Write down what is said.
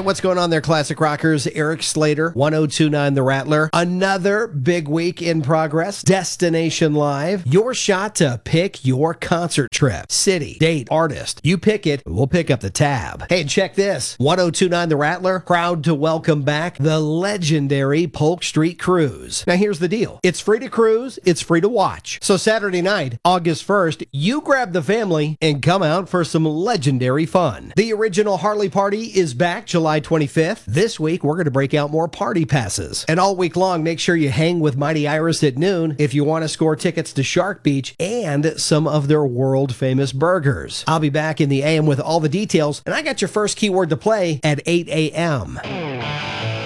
what's going on there, classic rockers? Eric Slater, 1029 The Rattler. Another big week in progress. Destination Live. Your shot to pick your concert trip. City, date, artist. You pick it, we'll pick up the tab. Hey, check this. 1029 The Rattler, proud to welcome back the legendary Polk Street Cruise. Now, here's the deal. It's free to cruise, it's free to watch. So Saturday night, August 1st, you grab the family and come out for some legendary fun. The original Harley Party is back July 25th. This week, we're going to break out more party passes. And all week long, make sure you hang with Mighty Iris at noon if you want to score tickets to Shark Beach and some of their world-famous burgers. I'll be back in the AM with all the details, and I got your first keyword to play at 8 a.m.